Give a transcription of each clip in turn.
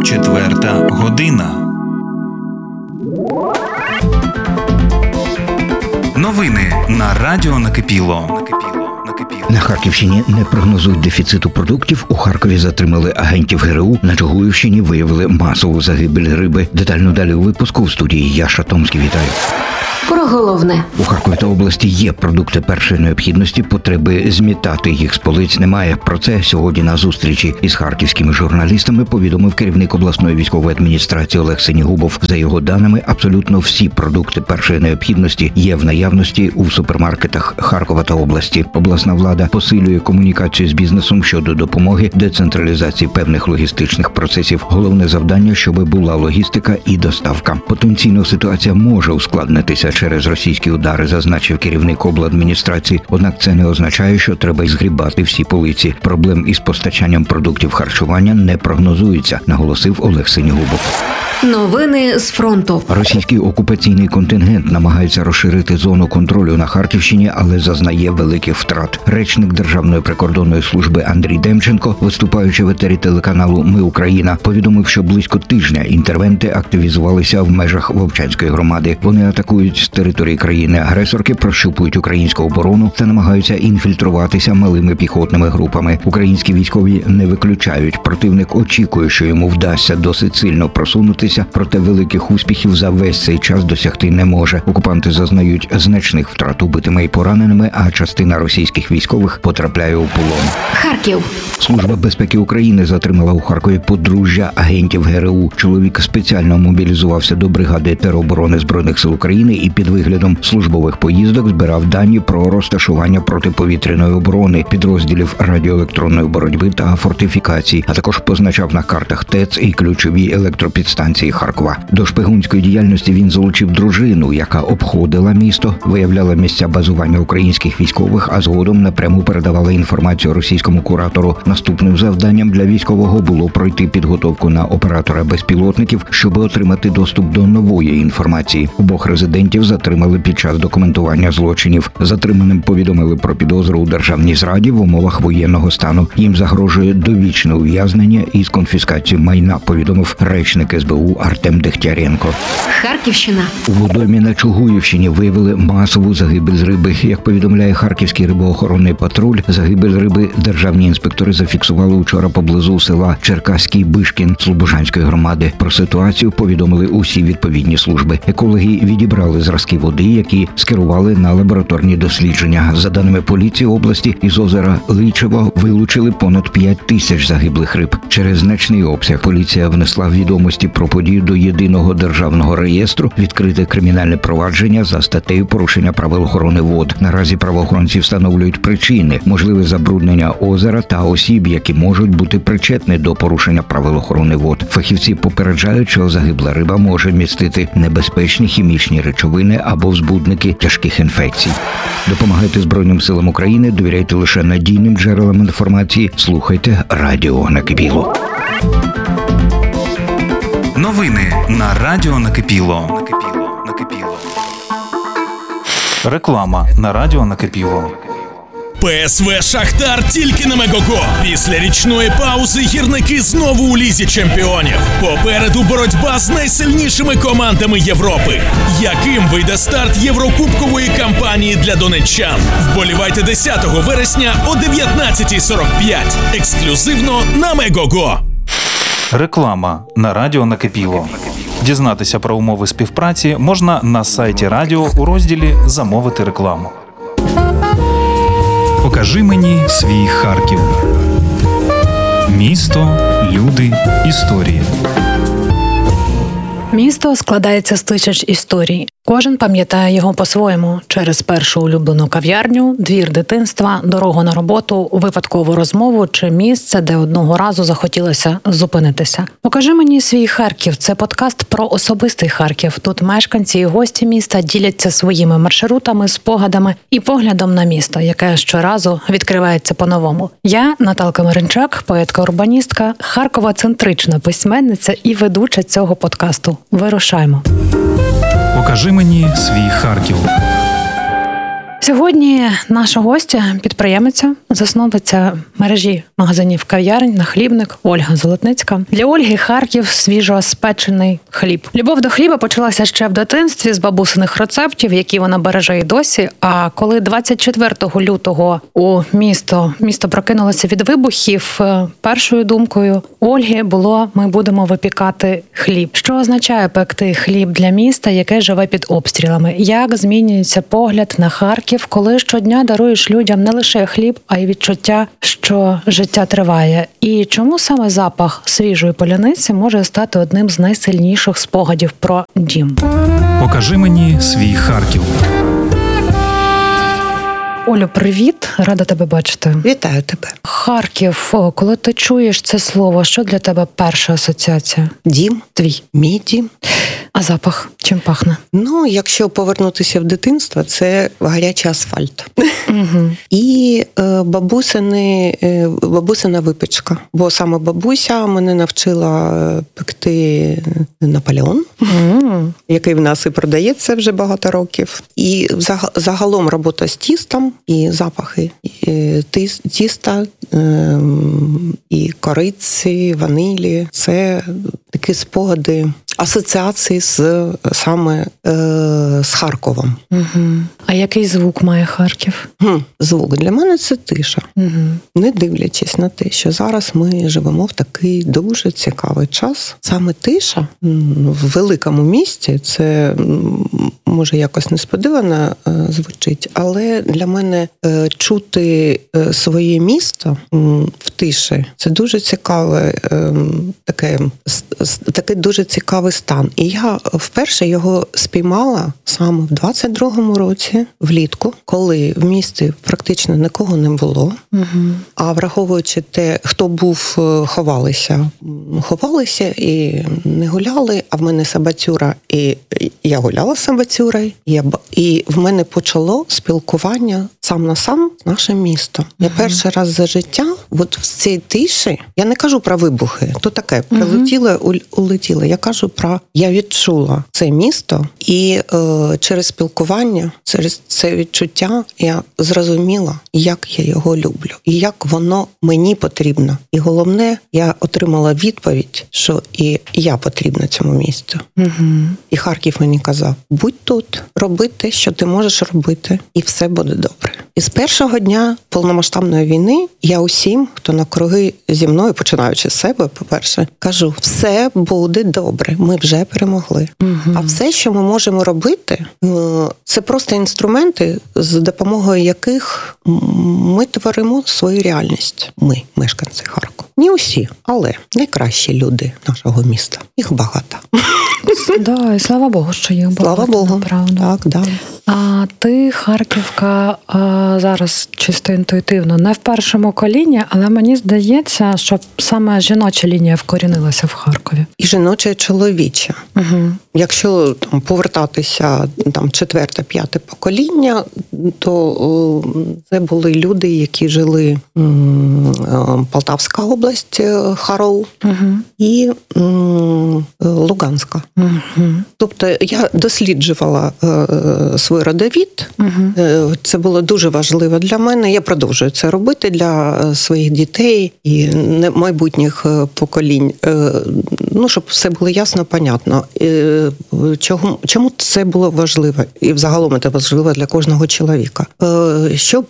4 година. Новини на Радіо Накипіло. На Харківщині не прогнозують дефіциту продуктів. У Харкові затримали агентів ГРУ. На Чугуївщині виявили масову загибель риби. Детально далі у випуску. В студії Яша Томський. Вітаю. Про головне. У Харкові та області є продукти першої необхідності, потреби змітати їх з полиць немає. Про це сьогодні на зустрічі із харківськими журналістами повідомив керівник обласної військової адміністрації Олег Синігубов. За його даними, абсолютно всі продукти першої необхідності є в наявності у супермаркетах Харкова та області. Обласна влада посилює комунікацію з бізнесом щодо допомоги, децентралізації певних логістичних процесів. Головне завдання, щоб була логістика і доставка. Потенційно ситуація може ускладнитися через російські удари, зазначив керівник обладміністрації. Однак це не означає, що треба й згрібати всі полиці. Проблем із постачанням продуктів харчування не прогнозується, наголосив Олег Синігубов. Новини з фронту. Російський окупаційний контингент намагається розширити зону контролю на Харківщині, але зазнає великих втрат. Речник Державної прикордонної служби Андрій Демченко, виступаючи в етері телеканалу «Ми Україна», повідомив, що близько тижня інтервенти активізувалися в межах Вовчанської громади. Вони атакують з території країни-агресорки, прощупують українську оборону та намагаються інфільтруватися малими піхотними групами. Українські військові не виключають. Противник очікує, що йому вдасться досить сильно просунутися, проте великих успіхів за весь цей час досягти не може. Окупанти зазнають значних втрат убитими і пораненими, а частина російських військових потрапляє у полон. Харків. Служба безпеки України затримала у Харкові подружжя агентів ГРУ. Чоловік спеціально мобілізувався до бригади тероборони Збройних сил України і під виглядом службових поїздок збирав дані про розташування протиповітряної оборони, підрозділів радіоелектронної боротьби та фортифікацій, а також позначав на картах ТЕЦ і ключові електропідстанції Харкова. До шпигунської діяльності він залучив дружину, яка обходила місто, виявляла місця базування українських військових, а згодом напряму передавала інформацію російському куратору. Наступним завданням для військового було пройти підготовку на оператора безпілотників, щоб отримати доступ до нової інформації. Обох резидентів затримали під час документування злочинів. Затриманим повідомили про підозру у державній зраді в умовах воєнного стану. Їм загрожує довічне ув'язнення із конфіскацією майна, повідомив речник СБУ Артем Дегтяренко. Харківщина. У водоймі на Чугуївщині виявили масову загибель з риби. Як повідомляє Харківський рибоохоронний патруль, загибель риби державні інспектори зафіксували учора поблизу села Черкаський Бишкін Слобожанської громади. Про ситуацію повідомили усі відповідні служби. Екологи відібрали зразки води, які скерували на лабораторні дослідження. За даними поліції області, із озера Личево вилучили понад 5 тисяч загиблих риб. Через значний обсяг поліція внесла відомості про подію до єдиного державного реєстру, відкрите кримінальне провадження за статтею порушення правил охорони вод. Наразі правоохоронці встановлюють причини, можливе забруднення озера та осіб, які можуть бути причетні до порушення правил охорони вод. Фахівці попереджають, що загибла риба може містити небезпечні хімічні речовини або збудники тяжких інфекцій. Допомагайте Збройним силам України, довіряйте лише надійним джерелам інформації, слухайте Радіо Накипіло. Новини на Радіо Накипіло. Реклама на Радіо Накипіло. ПСВ «Шахтар» тільки на Мегого. Після річної паузи гірники знову у Лізі чемпіонів. Попереду боротьба з найсильнішими командами Європи. Яким вийде старт єврокубкової кампанії для донеччан? Вболівайте 10 вересня о 19:45. Ексклюзивно на Мегого. Реклама на Радіо Накипіло. Дізнатися про умови співпраці можна на сайті радіо у розділі «Замовити рекламу». Покажи мені свій Харків. Місто, люди, історії. Місто складається з тисяч історій. Кожен пам'ятає його по-своєму. Через першу улюблену кав'ярню, двір дитинства, дорогу на роботу, випадкову розмову чи місце, де одного разу захотілося зупинитися. «Покажи мені свій Харків» – це подкаст про особистий Харків. Тут мешканці і гості міста діляться своїми маршрутами, спогадами і поглядом на місто, яке щоразу відкривається по-новому. Я, Наталка Маринчак, поетка-урбаністка, Харкова-центрична письменниця і ведуча цього подкасту. Вирушаймо. Покажи мені свій Харків. Сьогодні наша гостя, підприємиця, засновниця мережі магазинів кав'ярень «Нахлібник» Ольга Золотницька. Для Ольги Харків – свіжоспечений хліб. Любов до хліба почалася ще в дитинстві з бабусиних рецептів, які вона береже і досі. А коли 24 лютого у місто прокинулося від вибухів, першою думкою Ольги було: ми будемо випікати хліб. Що означає пекти хліб для міста, яке живе під обстрілами? Як змінюється погляд на Харків, коли щодня даруєш людям не лише хліб, а й відчуття, що життя триває? І чому саме запах свіжої поляниці може стати одним з найсильніших спогадів про дім? Покажи мені свій Харків. Олю, привіт! Рада тебе бачити. Вітаю тебе. Харків. Коли ти чуєш це слово, що для тебе перша асоціація? Дім. Твій. Мій дім. А запах? Чим пахне? Якщо повернутися в дитинство, це гарячий асфальт. Угу. І бабусина випічка. Бо саме бабуся мене навчила пекти Наполеон, який в нас і продається вже багато років. І загалом робота з тістом, і запахи тіста, і кориці, ванилі. Це такі спогади, асоціації саме з Харковом. Угу. А який звук має Харків? Звук для мене це тиша. Угу. Не дивлячись на те, що зараз ми живемо в такий дуже цікавий час. Саме тиша в великому місті, це може якось несподівано звучить, але для мене чути своє місто в тиші – це дуже цікаве, такий дуже цікавий стан. І я вперше його спіймала саме в 22-му році, влітку, коли в місті практично нікого не було. Угу. А враховуючи те, хто був, ховалися і не гуляли, а в мене собацюра, і я гуляла з собацюрою, і в мене почало спілкування сам на сам з нашим містом. Я перший раз за життя, от в цій тиші, я не кажу про вибухи, то таке, прилетіло, улетіло. Я кажу я відчула це місто, і через спілкування, через це відчуття я зрозуміла, як я його люблю, і як воно мені потрібно. І головне, я отримала відповідь, що і я потрібна цьому місту. І Харків мені казав: будь тут, роби те, що ти можеш робити, і все буде добре. І з першого дня повномасштабної війни я усім, хто навкруги зі мною, починаючи з себе, по-перше, кажу: все буде добре, ми вже перемогли. А все, що ми можемо робити, це просто інструменти, з допомогою яких ми творимо свою реальність. Ми, мешканці Харкова. Не усі, але найкращі люди нашого міста. Їх багато. Да, і слава Богу, що їх багато. Слава Богу. Правда. Так, да. А ти, Харківка, зараз чисто інтуїтивно, не в першому коліні, але мені здається, що саме жіноча лінія вкорінилася в Харкові. І жіноча, і чоловіча. Угу. Якщо повертатися 4-5 покоління, то це були люди, які жили Полтавська область, Харов, і Луганська. Тобто я досліджувала свій родовід. Це було дуже важливо для мене. Я продовжую це робити для своїх дітей і майбутніх поколінь. Щоб все було ясно, понятно. Чому це було важливо? І взагалом це важливо для кожного чоловіка. Щоб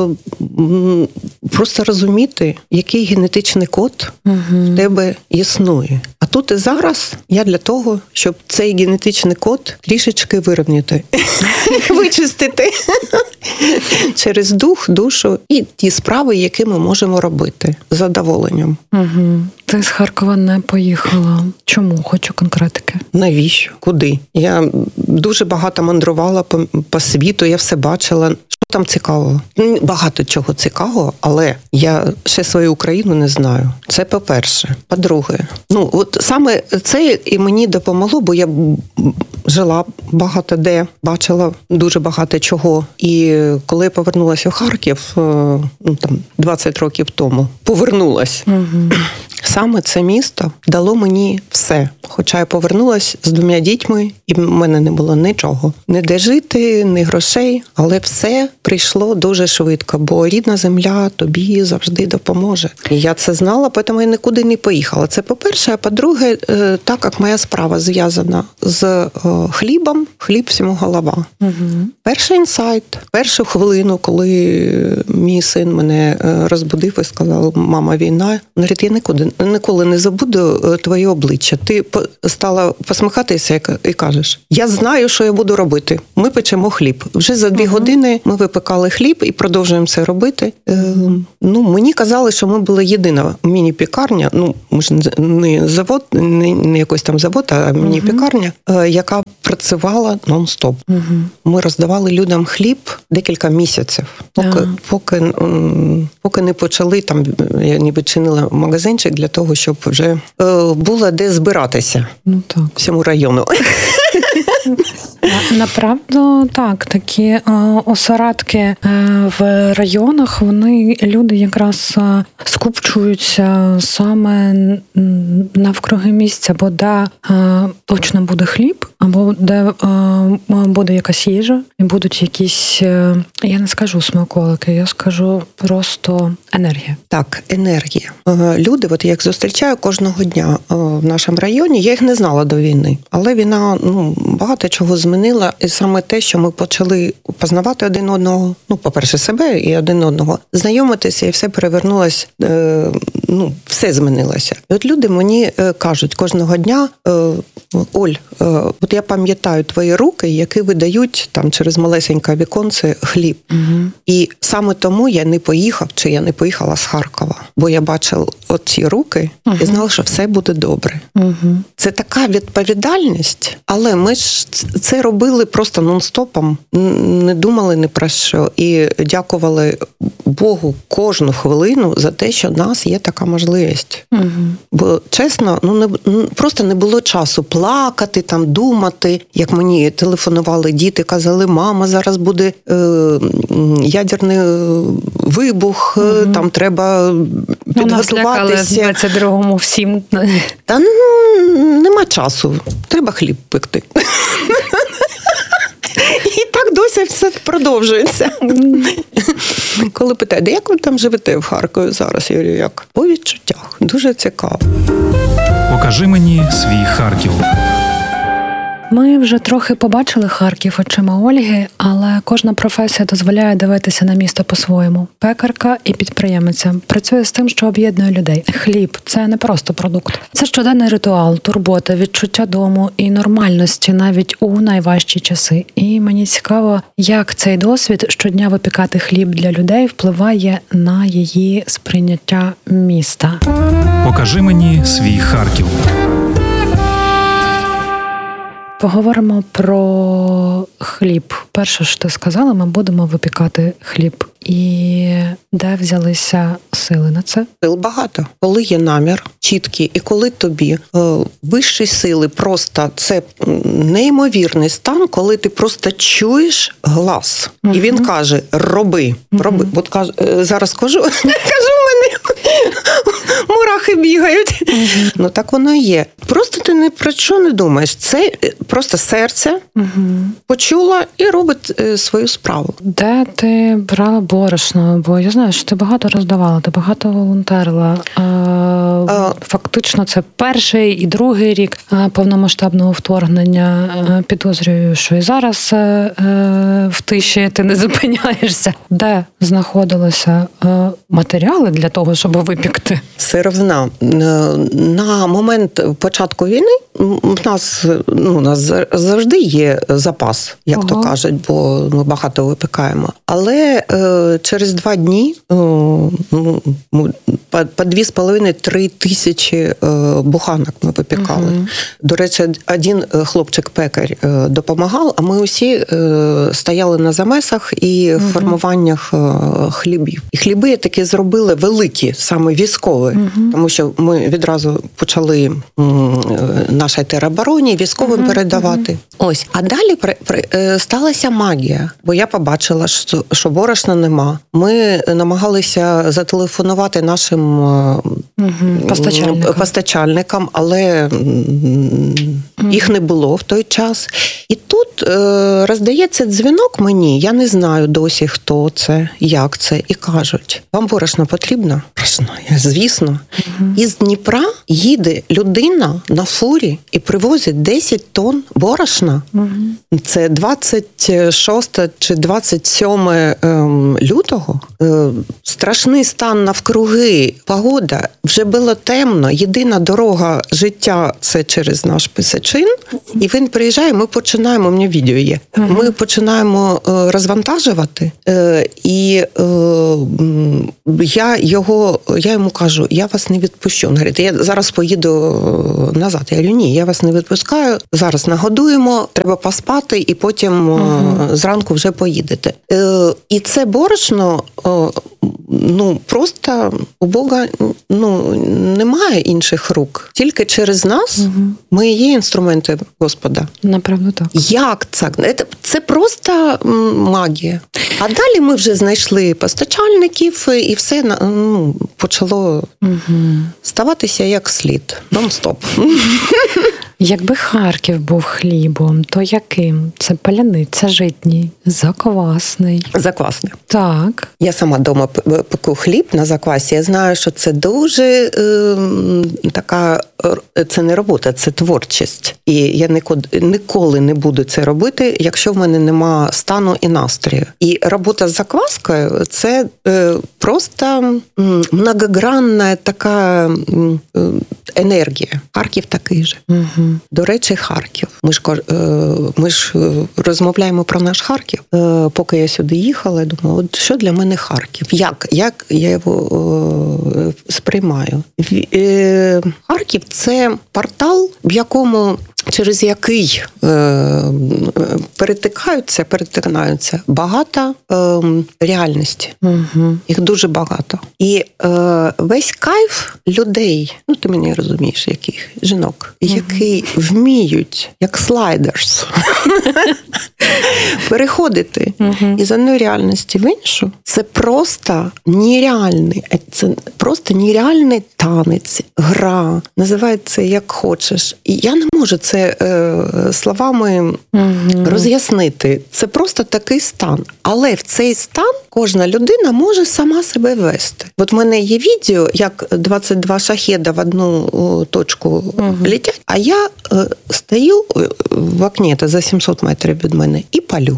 просто розуміти, який генетичний код в тебе існує. А тут і зараз я для того, щоб цей генетичний код трішечки вирівняти, вичистити через дух, душу і ті справи, які ми можемо робити з задоволенням. Ти з Харкова не поїхала. Чому? Хочу конкретики. Навіщо? Куди? Я дуже багато мандрувала по світу, я все бачила. Що там цікавого? Багато чого цікавого, але я ще свою Україну не знаю. Це по-перше. По-друге, от саме це і мені допомогло, бо я жила багато де, бачила дуже багато чого. І коли я повернулася в Харків, 20 років тому, повернулася. Саме це місто дало мені все. Хоча я повернулася з 2 дітьми, і в мене не було нічого. Не де жити, ні грошей, але все прийшло дуже швидко, бо рідна земля тобі завжди допоможе. І я це знала, тому я нікуди не поїхала. Це по-перше, а по-друге, так як моя справа зв'язана з хлібом, хліб всьому голова. Угу. Перший інсайт, першу хвилину, коли мій син мене розбудив і сказав: мама, війна. Він говорить: я ніколи не забуду твоє обличчя. Ти стала посміхатися і кажеш: я знаю, що я буду робити. Ми печемо хліб. Вже за 2 години ми випекали хліб і продовжуємо це робити. Мені казали, що ми були єдина міні-пікарня, ми ж не завод, не якийсь там завод, а міні-пікарня, яка працювала нон-стоп. Ми роздавали людям хліб декілька місяців, поки не почали, там, я не відчинила магазинчик для того, щоб вже було де збиратися всьому району. Направду, так, такі осередки в районах, люди якраз скупчуються саме навкруги місця, бо де точно буде хліб, або де буде якась їжа, і будуть якісь, я не скажу смаколики, я скажу просто енергія. Так, енергія. Люди, от я їх зустрічаю кожного дня в нашому районі, я їх не знала до війни, але війна, багато чого змінила, і саме те, що ми почали познавати один одного, по-перше, себе і один одного, знайомитися, і все перевернулося, все змінилося. І от люди мені кажуть кожного дня: Оль, от я пам'ятаю твої руки, які видають там через малесеньке віконце хліб. Угу. І саме тому я не поїхала з Харкова, бо я бачила оці руки і знала, що все буде добре. Угу. Це така відповідальність, але ми ж це робили просто нон-стопом, не думали ні про що і дякували Богу кожну хвилину за те, що в нас є така можливість. Угу. Бо, чесно, просто не було часу плакати, там, думати, як мені телефонували діти, казали: мама, зараз буде ядерний вибух, там треба підготуватися. Нас лякали в 22-му всім. Та нема часу, треба хліб пекти. І так досі все продовжується. Коли питають: як ви там живете в Харкові зараз? Я говорю: як? По відчуттях. Дуже цікаво. Покажи мені свій Харків. Ми вже трохи побачили Харків очима Ольги, але кожна професія дозволяє дивитися на місто по-своєму. Пекарка і підприємиця працює з тим, що об'єднує людей. Хліб – це не просто продукт. Це щоденний ритуал, турбота, відчуття дому і нормальності навіть у найважчі часи. І мені цікаво, як цей досвід щодня випікати хліб для людей впливає на її сприйняття міста. Покажи мені свій Харків. Поговоримо про хліб. Перше, що ти сказала, ми будемо випікати хліб. І де взялися сили на це? Сил багато. Коли є намір чіткий, і коли тобі вищі сили, просто це неймовірний стан, коли ти просто чуєш глас. І він каже: роби. От зараз кажу, мене мурахи бігають. Так воно і є. Просто ти ні про що не думаєш. Це просто серце почуло і робить свою справу. Де ти брала борошно? Бо я знаю, що ти багато роздавала, ти багато волонтерила. Фактично це перший і другий рік повномасштабного вторгнення. Підозрюю, що і зараз в тиші ти не зупиняєшся. Де знаходилися матеріали для того, щоб випікти? Сировина. На момент початку війни у нас завжди є запас, як то кажуть, бо ми багато випікаємо. Але через 2 дні по 2,5-3 тисячі буханок ми випікали. До речі, один хлопчик-пекар допомагав, а ми усі стояли на замесах і формуваннях хлібів. І хліби такі зробили великі, саме військові, тому що ми відразу почали нашій теробороні військовим передавати. Ось. А далі сталася магія, бо я побачила, що борошна нема. Ми намагалися зателефонувати нашим постачальникам, але їх не було в той час. І тут роздається дзвінок мені, я не знаю досі, хто це, як це, і кажуть, вам борошно потрібно? Борошно, звісно. Із Дніпра їде людина на фурі і привозить 10 тонн борошна. Це 26 чи 27 лютого. Страшний стан навкруги, погода, вже було темно, єдина дорога життя – це через наш Писачин. І він приїжджає, ми починаємо, у мене відео є, ми починаємо розвантажувати, і я йому кажу, я вас не відпущу. Він говорить, я зараз поїду назад. Я говорю, ні, я вас не відпускаю, зараз нагодуємо, треба поспати, і потім зранку вже поїдете. І це борошно, просто у Бога, немає інших рук. Тільки через нас ми є інструменти Господа. Направду так. Як це? Це просто магія. А далі ми вже знайшли постачальників, і все почало ставатися як слід. Нон-стоп. Якби Харків був хлібом, то яким? Це паляниця житній, заквасний. Заквасний. Так. Я сама вдома пеку хліб на заквасі. Я знаю, що це дуже така, це не робота, це творчість. І я ніколи не буду це робити, якщо в мене нема стану і настрою. І робота з закваскою – це просто многогранна така енергія. Харків такий же. До речі, Харків. Ми ж розмовляємо про наш Харків. Поки я сюди їхала, я думала, от що для мене Харків? Як я його сприймаю? Харків – це портал, через який перетинаються багато реальності. Їх дуже багато. І весь кайф людей, ти мені розумієш, яких жінок, які вміють, як слайдерс, переходити із одної реальності в іншу, це просто нереальний танець, гра, називай це як хочеш. І я не можу це словами роз'яснити. Це просто такий стан. Але в цей стан кожна людина може сама себе вести. От в мене є відео, як 22 шахеда в одну точку летять, а я стою в окні, це за 700 метрів від мене, і палю.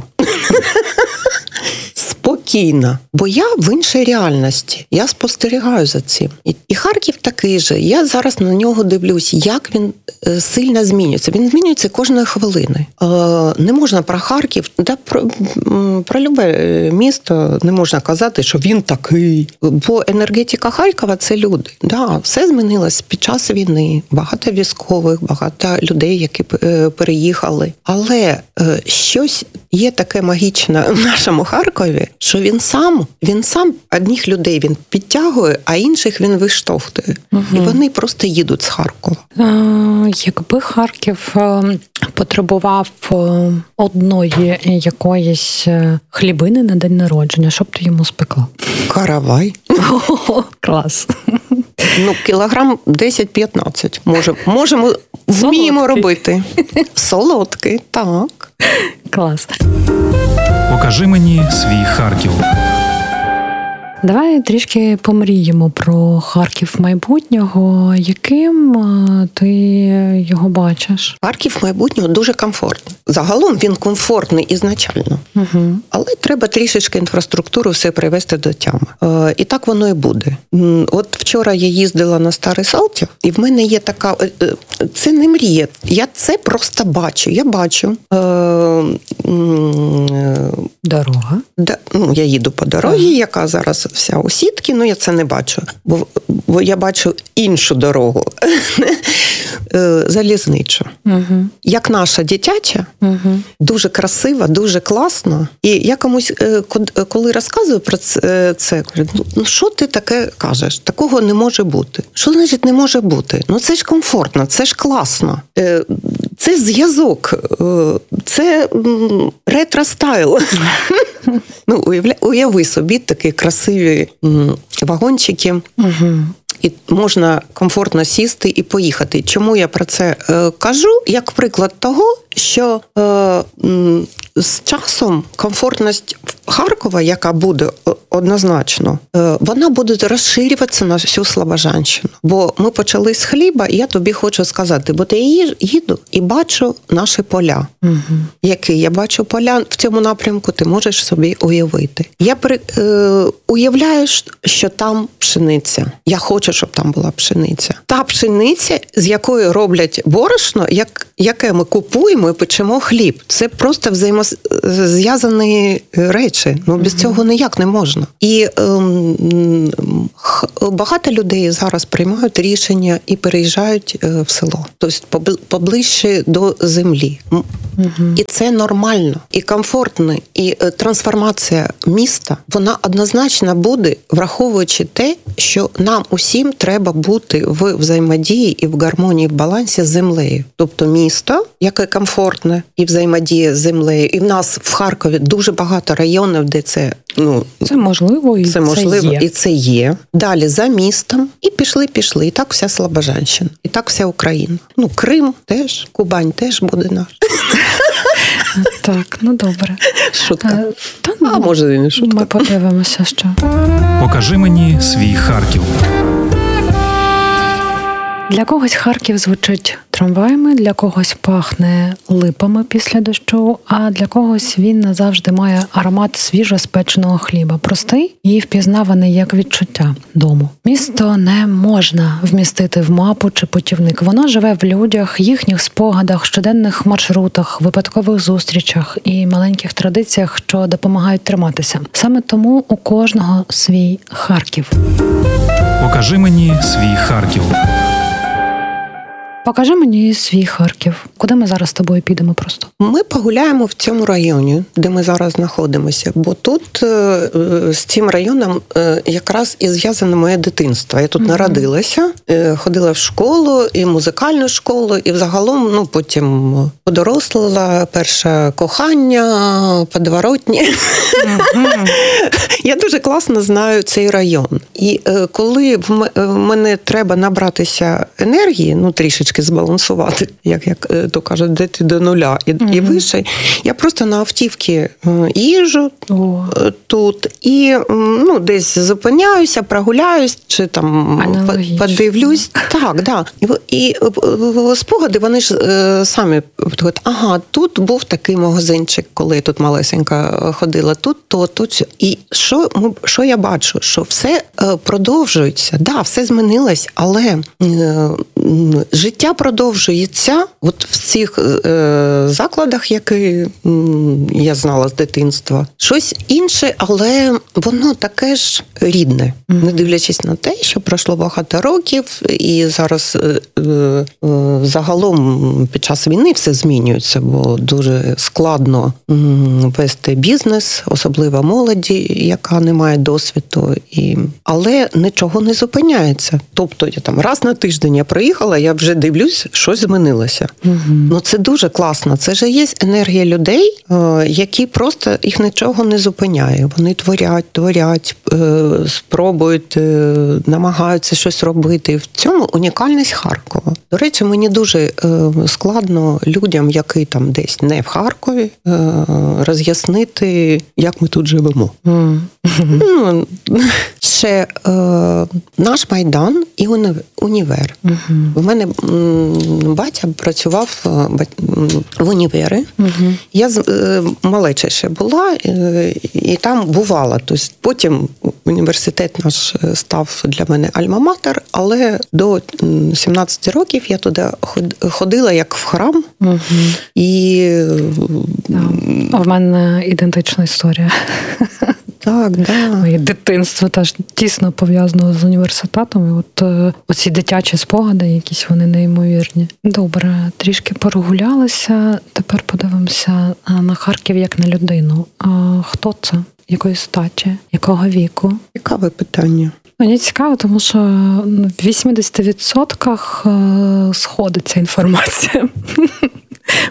Спокійно, бо я в іншій реальності. Я спостерігаю за цим. І Харків такий же. Я зараз на нього дивлюсь, як він сильно змінюється. Він змінюється кожної хвилини. Не можна про Харків, про любе місто не можна казати, що він такий. Бо енергетика Харкова – це люди. Да, все змінилось під час війни. Багато військових, багато людей, які переїхали. Але щось є таке магічне в нашому Харкові, що він сам одних людей він підтягує, а інших він виштовхує. І вони просто їдуть з Харкова. Якби Харків потребував одної якоїсь хлібини на день народження, що б ти йому спекла? Каравай. Клас. Кілограм 10-15. Можемо, вміємо робити. Солодкий, так. Клас. Покажи мені свій Харків. Давай трішки помріємо про Харків майбутнього. Яким ти його бачиш? Харків майбутнього дуже комфортний. Загалом він комфортний ізначально. Але треба трішечки інфраструктуру все привести до тями. І так воно і буде. От вчора я їздила на Старий Салтів, і в мене є така... Це не мрія. Я це просто бачу. Я бачу... Дорога. Я їду по дорозі, яка зараз вся у сітки, я це не бачу. Бо я бачу іншу дорогу. Залізничу. Як наша дитяча, дуже красива, дуже класна. І я комусь, коли розказую про це, кажу, що ти таке кажеш? Такого не може бути. Що значить не може бути? Це ж комфортно, це ж класно. Це зв'язок, це ретро-стайл. Уяви собі такі красиві вагончики. і можна комфортно сісти і поїхати. Чому я про це кажу? Як приклад того, що з часом комфортність Харкова, яка буде однозначно, вона буде розширюватися на всю Слобожанщину. Бо ми почали з хліба, і я тобі хочу сказати, бо я їду і бачу наші поля. Які я бачу поля в цьому напрямку, ти можеш собі уявити. Я уявляю, що там пшениця. Я хочу, щоб там була пшениця. Та пшениця, з якої роблять борошно, яке ми купуємо і печемо хліб. Це просто взаємозв'язані речі. Без цього ніяк не можна. І багато людей зараз приймають рішення і переїжджають в село. Тобто поближче до землі. І це нормально, і комфортно, і трансформація міста, вона однозначно буде, враховуючи те, що нам усім треба бути в взаємодії і в гармонії, в балансі з землею. Тобто місто, яке комфортне, і взаємодія з землею. І в нас в Харкові дуже багато районів, де це, це можливо, і це можливо, є. І це є. Далі за містом, і пішли. І так вся Слобожанщина, і так вся Україна. Крим теж, Кубань теж буде наш. Так, добре. Шутка. А може і не шутка. Ми подивимося, що. Покажи мені свій Харків. Для когось Харків звучить трамваями, для когось пахне липами після дощу, а для когось він назавжди має аромат свіжоспеченого хліба. Простий і впізнаваний як відчуття дому. Місто не можна вмістити в мапу чи путівник. Воно живе в людях, їхніх спогадах, щоденних маршрутах, випадкових зустрічах і маленьких традиціях, що допомагають триматися. Саме тому у кожного свій Харків. Покажи мені свій Харків. Покажи мені свій Харків. Куди ми зараз з тобою підемо просто? Ми погуляємо в цьому районі, де ми зараз знаходимося. Бо тут з цим районом якраз і зв'язане моє дитинство. Я тут народилася, ходила в школу, і музикальну школу, і взагалом, потім подорослила, перше кохання, подворотні. Я дуже класно знаю цей район. І коли в мене треба набратися енергії, трішечки збалансувати, як то кажуть, дійти до нуля і вище. Я просто на автівці їжджу тут і десь зупиняюся, прогуляюсь, чи там подивлюсь. Так, да. І спогади, вони ж самі говорять, тут був такий магазинчик, коли я тут малесенька ходила, тут. І що я бачу? Що все продовжується. Да, все змінилось, але життя продовжується от в цих закладах, які я знала з дитинства. Щось інше, але воно таке ж рідне. Не дивлячись на те, що пройшло багато років, і зараз загалом під час війни все змінюється, бо дуже складно вести бізнес, особливо молоді, яка не має досвіду. Але нічого не зупиняється. Тобто я там раз на тиждень я приїхала, я вже дивлюсь, щось змінилося. Це дуже класно. Це ж є енергія людей, які просто їх нічого не зупиняє. Вони творять, спробують, намагаються щось робити. В цьому унікальність Харкова. До речі, мені дуже складно людям, які там десь не в Харкові, роз'яснити, як ми тут живемо. Ще наш Майдан і універ. В мене батя працював в універі. Я малеча ще була, і там бувала. Тобто потім університет наш став для мене альма-матер, але до 17 років я туди ходила як в храм. І... А в мене ідентична історія. Так, да. Моє дитинство теж тісно пов'язано з університетом. І от оці дитячі спогади, якісь вони неймовірні. Добре, трішки прогулялися. Тепер подивимося на Харків як на людину. Хто це? Якої статі? Якого віку? Цікаве питання. Мені цікаво, тому що в 80% сходиться інформація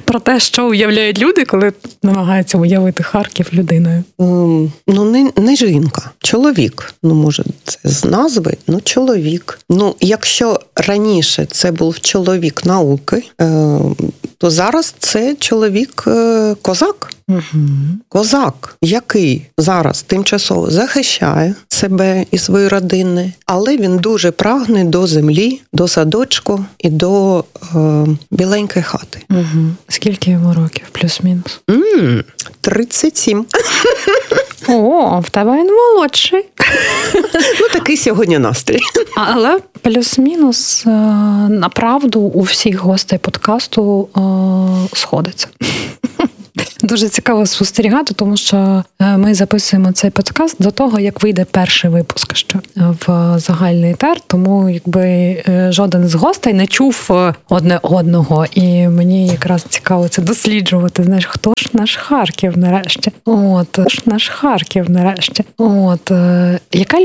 про те, що уявляють люди, коли намагаються уявити Харків людиною. Не жінка, чоловік. Може, це з назви, чоловік. Якщо раніше це був чоловік науки, то зараз це чоловік козак. Угу. Козак, який зараз тимчасово захищає себе і свої родини, але він дуже прагне до землі, до садочку і до біленької хати. Угу. Скільки йому років, плюс-мінус? 37. О, в тебе він молодший. Такий сьогодні настрій. Але плюс-мінус, направду, у всіх гостей подкасту сходиться. Дуже цікаво спостерігати, тому що ми записуємо цей подкаст до того, як вийде перший випуск ще в загальний етер, тому жоден з гостей не чув одне одного. І мені якраз цікаво це досліджувати. Знаєш, хто ж наш Харків нарешті? Яка